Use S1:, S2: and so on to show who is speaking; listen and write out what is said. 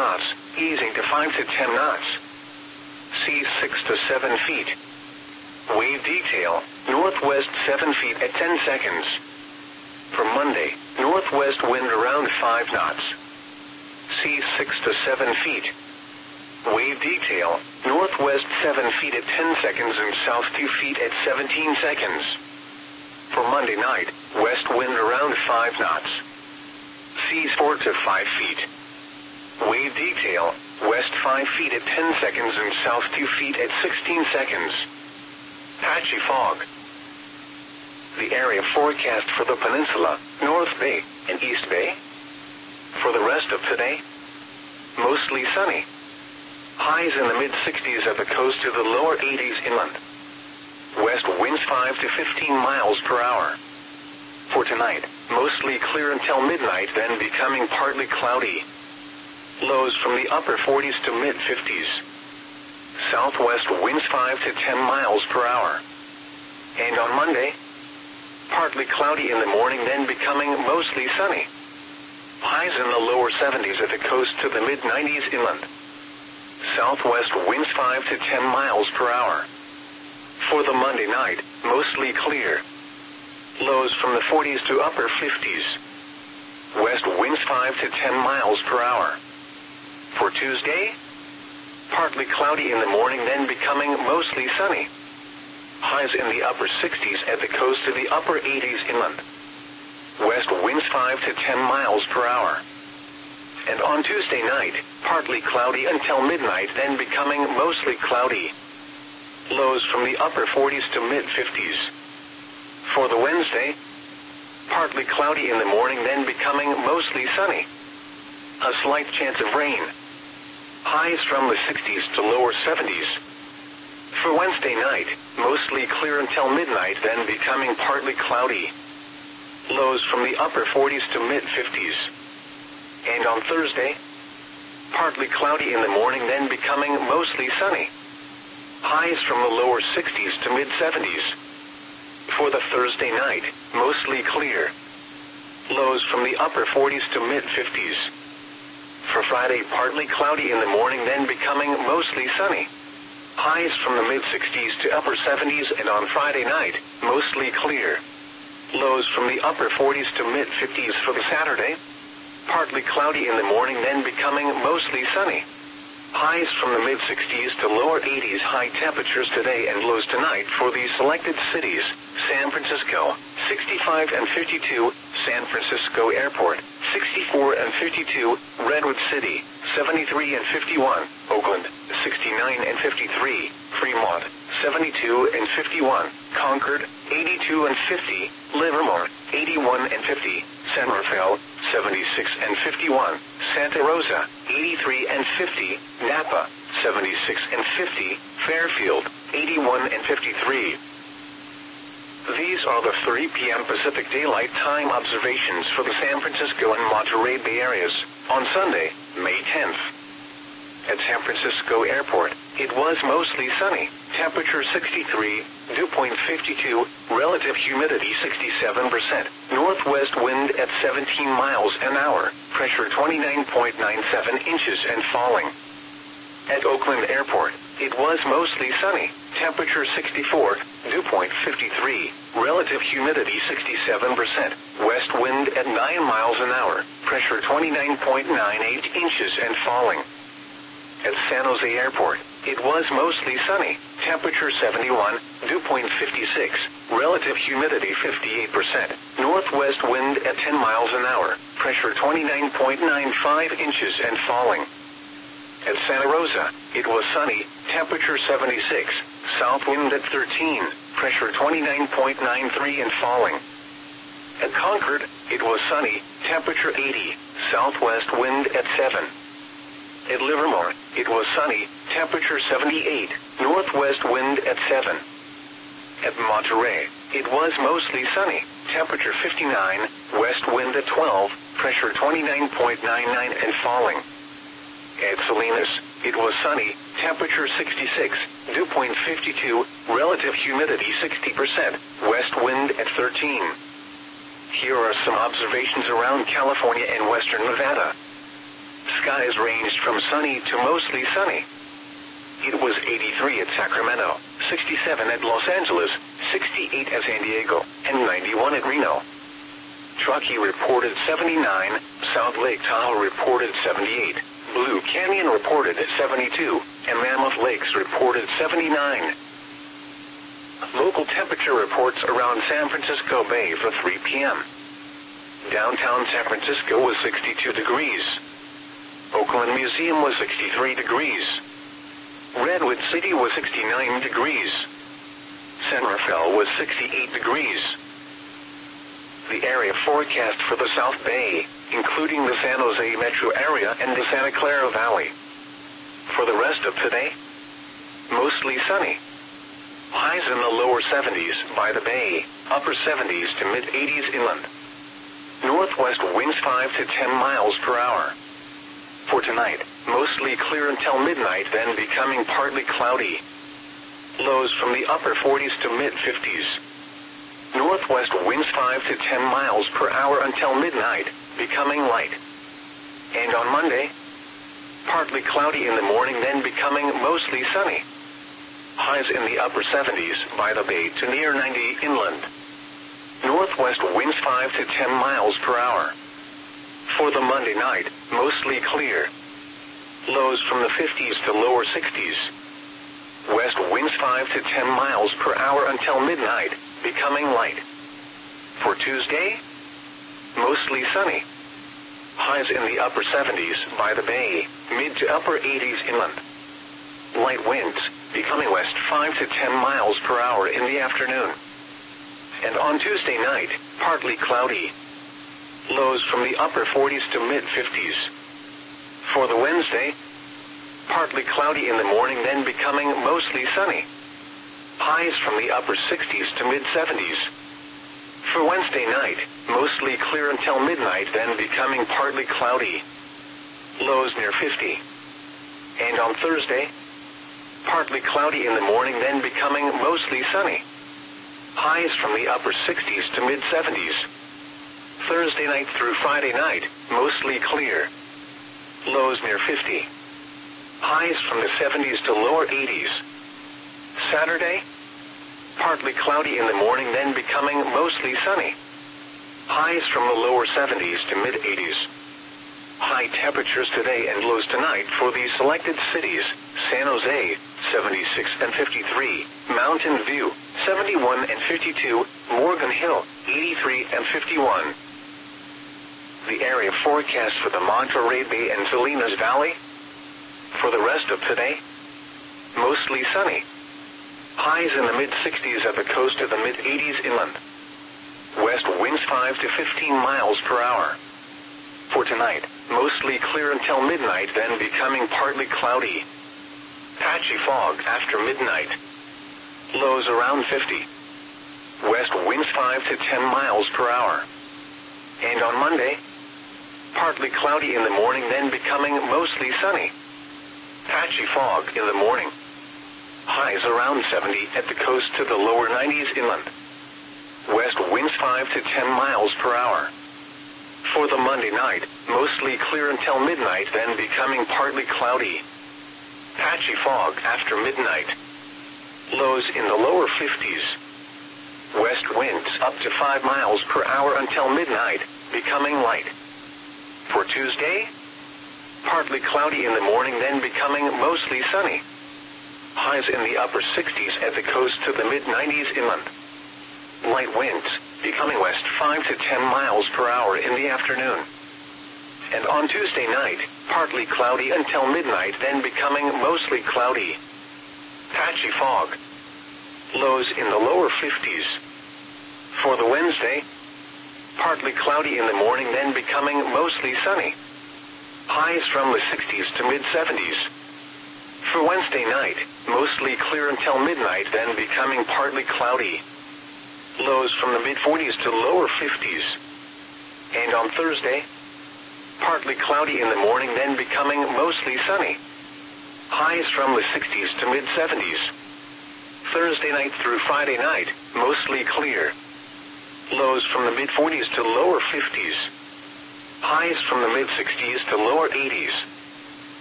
S1: knots, easing to 5 to 10 knots. Seas 6 to 7 feet. Wave detail, northwest 7 feet at 10 seconds. For Monday, northwest wind around 5 knots. Seas 6 to 7 feet. Wave detail, northwest 7 feet at 10 seconds and south 2 feet at 17 seconds. For Monday night, west wind around 5 knots. Seas 4 to 5 feet. Wave detail, west 5 feet at 10 seconds and south 2 feet at 16 seconds. Patchy fog. The area forecast for the peninsula, North Bay, and East Bay. For the rest of today, mostly sunny. Highs in the mid-60s at the coast to the lower 80s inland. West winds 5 to 15 miles per hour. For tonight, mostly clear until midnight, then becoming partly cloudy. Lows from the upper 40s to mid-50s. Southwest winds 5 to 10 miles per hour. And on Monday, partly cloudy in the morning, then becoming mostly sunny. Highs in the lower 70s at the coast to the mid-90s inland. Southwest winds 5 to 10 miles per hour. For the Monday night, mostly clear. Lows from the 40s to upper 50s. West winds 5 to 10 miles per hour. For Tuesday, partly cloudy in the morning, then becoming mostly sunny. Highs in the upper 60s at the coast to the upper 80s inland. West winds 5 to 10 miles per hour. And on Tuesday night, partly cloudy until midnight, then becoming mostly cloudy. Lows from the upper 40s to mid-50s. For the Wednesday, partly cloudy in the morning, then becoming mostly sunny. A slight chance of rain. Highs from the 60s to lower 70s. For Wednesday night, mostly clear until midnight, then becoming partly cloudy. Lows from the upper 40s to mid-50s. And on Thursday, partly cloudy in the morning, then becoming mostly sunny. Highs from the lower 60s to mid-70s. For the Thursday night, mostly clear. Lows from the upper 40s to mid-50s. For Friday, partly cloudy in the morning, then becoming mostly sunny. Highs from the mid-60s to upper 70s, and on Friday night, mostly clear. Lows from the upper 40s to mid-50s for the Saturday. Partly cloudy in the morning, then becoming mostly sunny. Highs from the mid-60s to lower 80s. High temperatures today and lows tonight for these selected cities: San Francisco, 65 and 52, San Francisco Airport, 64 and 52, Redwood City, 73 and 51, Oakland, 69 and 53, Fremont, 72 and 51, Concord, 82 and 50, Livermore, 81 and 50, San Rafael, 76 and 51, Santa Rosa, 83 and 50, Napa, 76 and 50, Fairfield, 81 and 53. These are the 3 p.m. Pacific Daylight Time observations for the San Francisco and Monterey Bay areas on Sunday, May 10th. At San Francisco Airport, it was mostly sunny, temperature 63, dew point 52, relative humidity 67%, northwest wind at 17 miles an hour, pressure 29.97 inches and falling. At Oakland Airport, it was mostly sunny, temperature 64, dew point 53, relative humidity 67%, west wind at 9 miles an hour, pressure 29.98 inches and falling. At San Jose Airport, it was mostly sunny, temperature 71, dew point 56, relative humidity 58%, northwest wind at 10 miles an hour, pressure 29.95 inches and falling. At Santa Rosa, it was sunny, temperature 76, south wind at 13, pressure 29.93 and falling. At Concord, it was sunny, temperature 80, southwest wind at 7. At Livermore, it was sunny, temperature 78, northwest wind at 7. At Monterey, it was mostly sunny, temperature 59, west wind at 12, pressure 29.99 and falling. At Salinas, it was sunny, temperature 66, dew point 52, relative humidity 60%, west wind at 13. Here are some observations around California and western Nevada. skies ranged from sunny to mostly sunny. It was 83 at Sacramento, 67 at Los Angeles, 68 at San Diego, and 91 at Reno. Truckee reported 79, South Lake Tahoe reported 78, Blue Canyon reported 72, and Mammoth Lakes reported 79. Local temperature reports around San Francisco Bay for 3 p.m. Downtown San Francisco was 62 degrees. Oakland Museum was 63 degrees. Redwood City was 69 degrees. San Rafael was 68 degrees. The area forecast for the South Bay, including the San Jose metro area and the Santa Clara Valley. For the rest of today, mostly sunny. Highs in the lower 70s by the bay, upper 70s to mid-80s inland. Northwest winds 5 to 10 miles per hour. For tonight, mostly clear until midnight, then becoming partly cloudy. Lows from the upper 40s to mid-50s. Northwest winds 5 to 10 miles per hour until midnight, becoming light. And on Monday, partly cloudy in the morning, then becoming mostly sunny. Highs in the upper 70s by the bay to near 90 inland. Northwest winds 5 to 10 miles per hour. For the Monday night, mostly clear. Lows from the 50s to lower 60s. West winds 5 to 10 miles per hour until midnight, becoming light. For Tuesday, mostly sunny. Highs in the upper 70s by the bay, mid to upper 80s inland. Light winds, becoming west 5 to 10 miles per hour in the afternoon. And on Tuesday night, partly cloudy. Lows from the upper 40s to mid-50s. For the Wednesday, partly cloudy in the morning, then becoming mostly sunny. Highs from the upper 60s to mid-70s. For Wednesday night, mostly clear until midnight, then becoming partly cloudy. Lows near 50. And on Thursday, partly cloudy in the morning, then becoming mostly sunny. Highs from the upper 60s to mid-70s. Thursday night through Friday night, mostly clear. Lows near 50. Highs from the 70s to lower 80s. Saturday, partly cloudy in the morning, then becoming mostly sunny. Highs from the lower 70s to mid-80s. High temperatures today and lows tonight for the selected cities: San Jose, 76 and 53, Mountain View, 71 and 52, Morgan Hill, 83 and 51. The area forecast for the Monterey Bay and Salinas Valley. For the rest of today, mostly sunny. Highs in the mid-60s at the coast to the mid-80s inland. West winds 5 to 15 miles per hour. For tonight, mostly clear until midnight, then becoming partly cloudy. Patchy fog after midnight. Lows around 50. West winds 5 to 10 miles per hour. And on Monday, partly cloudy in the morning, then becoming mostly sunny. Patchy fog in the morning. Highs around 70 at the coast to the lower 90s inland. West winds 5 to 10 miles per hour. For the Monday night, mostly clear until midnight, then becoming partly cloudy. Patchy fog after midnight. Lows in the lower 50s. West winds up to 5 miles per hour until midnight, becoming light. For Tuesday, partly cloudy in the morning, then becoming mostly sunny. Highs in the upper 60s at the coast to the mid-90s inland. Light winds, becoming west 5 to 10 miles per hour in the afternoon. And on Tuesday night, partly cloudy until midnight, then becoming mostly cloudy. Patchy fog. Lows in the lower 50s. For the Wednesday, partly cloudy in the morning, then becoming mostly sunny. Highs from the 60s to mid-70s. For Wednesday night, mostly clear until midnight, then becoming partly cloudy. Lows from the mid-40s to lower 50s. And on Thursday, partly cloudy in the morning, then becoming mostly sunny. Highs from the 60s to mid-70s. Thursday night through Friday night, mostly clear. Lows from the mid-40s to lower 50s. Highs from the mid-60s to lower 80s.